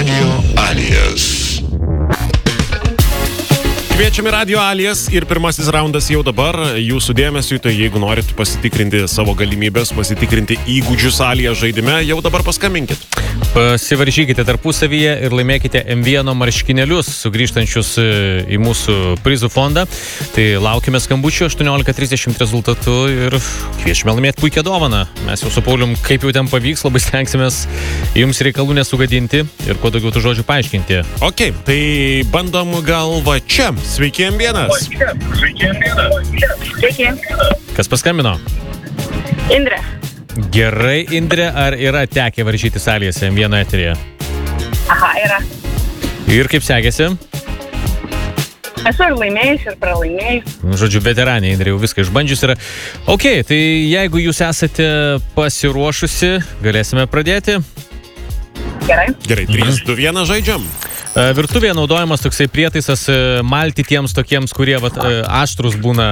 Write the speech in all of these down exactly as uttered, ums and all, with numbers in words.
Radio Alijas. Kviečiame Radio Alijas ir pirmasis raundas jau dabar. Jūsų dėmesiui, tai jeigu norite pasitikrinti savo galimybės, pasitikrinti įgūdžius Alijas žaidime, jau dabar paskambinkit. Pasivaržykite tarpusavyje ir laimėkite M vienas marškinėlius, sugrįžtančius į mūsų prizų fondą. Tai laukime skambučių aštuoniolika trisdešimt rezultatų ir kviečiame laimėti puikią dovaną. Mes jau su Paulium, kaip jau ten pavyks, labai stengsimės jums reikalų nesugadinti ir kuo daugiau tų žodžių paaiškinti. Ok, tai bandom gal va čia. Sveiki, M vienas. Sveiki. Kas paskambino? Indrė. Gerai, Indrė, ar yra tekę varžyti salėse M vienas eteryje? Aha, yra. Ir kaip sekėsi? Esu ir laimėjus, ir pralaimėjus. Žodžiu, veteranė, Indrė, jau viską išbandžius yra. Ok, tai jeigu jūs esate pasiruošusi, galėsime pradėti. Gerai. Gerai, trys, du, vienas žaidžiam. Virtuvėje naudojamas toksai prietaisas malti tiems tokiems, kurie vat, aštrus būna.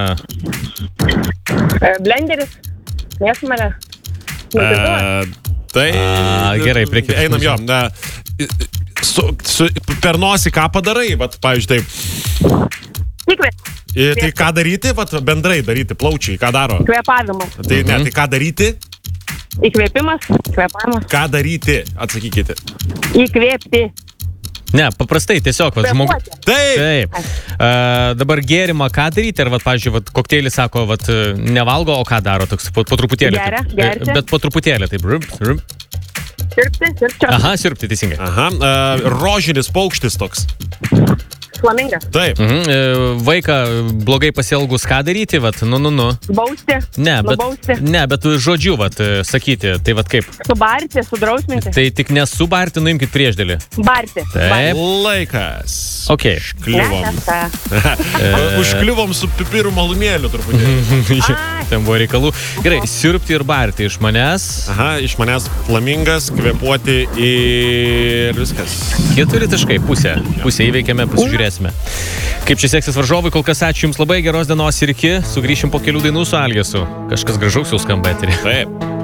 Blenderis. Mėsmalė. Uh, tai... A, gerai, priekį. Einam jo. Na, su, su, per nosį ką padarai? Vat, pavyzdžiui, taip. Įkvėp. Tai ką daryti? Vat, bendrai daryti. Plaučiai. Ką daro? Kvėpavimas. Tai ne, tai ką daryti? Įkvėpimas. Kvėpavimas. Ką daryti? Atsakykite. Įkvėpti. Ne, paprastai, tiesiog, vat, žmogu... Taip! Taip. Uh, dabar gėrimą ką daryti? Ar, vat, pavyzdžiui, vat, kokteilį sako, vat, nevalgo, o ką daro? Toks, po, po truputėlį. Geria, taip, gerti. Bet po truputėlį, taip. Rup, rup. Sirpti, sirpčio. Aha, sirpti, teisingai. Aha, uh, rožinis paukštis toks. Flamingas. Taip. Mhm. Uh, vaiką blogai pasielgus ką daryti? Vat, nu, nu, nu. Bausti. Ne, bet, Nubausti. ne, bet žodžiu, vat, sakyti, tai vat kaip? Subarti, sudrausminti. Tai tik nesubarti, nuimkit priešdėlį. Barti. Taip. Laikas. Ok. Užkliuvom. Užkliuvom su pipiru malūnėliu truputį. Ten buvo reikalų. Gerai, siurbti ir barti iš manęs. Aha, iš manęs flamingas, kvėpuoti ir viskas. Keturi taškai, pusę. Pusę įveikėme, pasižiūrėsime. Kaip čia seksis varžovai, kol kas ačiū Jums labai, geros dienos ir iki. Sugrįšim po kelių dainų su Algesu. Kažkas gražaus jau skamba eterį. Taip.